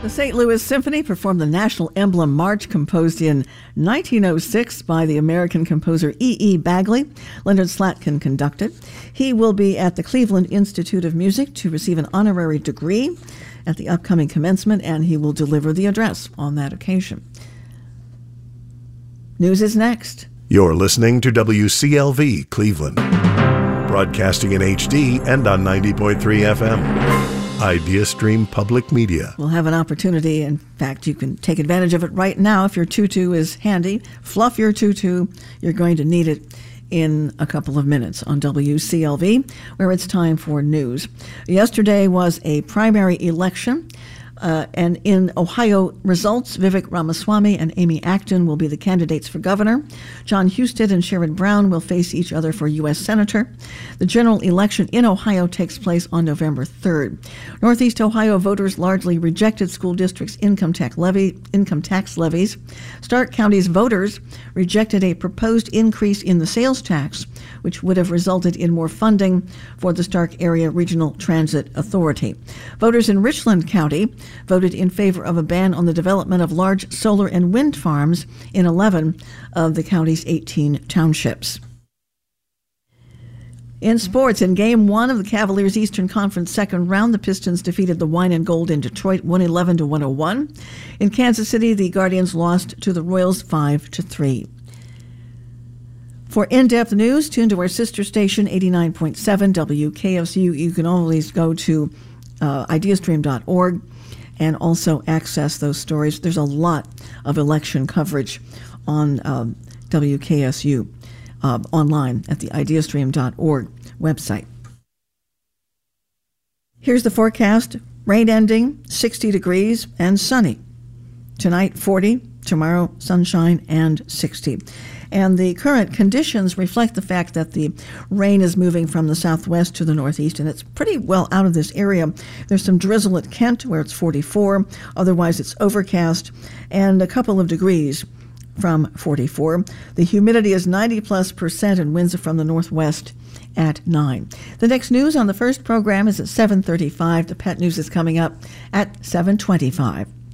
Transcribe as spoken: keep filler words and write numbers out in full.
The Saint Louis Symphony performed the National Emblem March, composed in nineteen oh six by the American composer E E. Bagley. Leonard Slatkin conducted. He will be at the Cleveland Institute of Music to receive an honorary degree at the upcoming commencement, and he will deliver the address on that occasion. News is next. You're listening to W C L V Cleveland, broadcasting in H D and on ninety point three F M. IdeaStream Public Media. We'll have an opportunity. In fact, you can take advantage of it right now if your tutu is handy. Fluff your tutu. You're going to need it in a couple of minutes on W C L V, where it's time for news. Yesterday was a primary election. Uh, and in Ohio results, Vivek Ramaswamy and Amy Acton will be the candidates for governor. John Husted and Sherrod Brown will face each other for U S senator. The general election in Ohio takes place on November third. Northeast Ohio voters largely rejected school districts' income tax levy, income tax levies. Stark County's voters rejected a proposed increase in the sales tax, which would have resulted in more funding for the Stark Area Regional Transit Authority. Voters in Richland County voted in favor of a ban on the development of large solar and wind farms in eleven of the county's eighteen townships. In sports, in Game one of the Cavaliers Eastern Conference second round, the Pistons defeated the Wine and Gold in Detroit one eleven to one oh one. In Kansas City, the Guardians lost to the Royals five to three. For in-depth news, tune to our sister station, eighty-nine point seven W K S U. You can always go to uh, ideastream dot org and also access those stories. There's a lot of election coverage on um, W K S U uh, online at the ideastream dot org website. Here's the forecast. Rain ending, sixty degrees and sunny. Tonight, forty. Tomorrow, sunshine and sixty. And the current conditions reflect the fact that the rain is moving from the southwest to the northeast, and it's pretty well out of this area. There's some drizzle at Kent, where it's forty-four. Otherwise, it's overcast, and a couple of degrees from forty-four. The humidity is ninety plus percent, and winds are from the northwest at nine. The next news on the first program is at seven thirty-five. The pet news is coming up at seven twenty-five.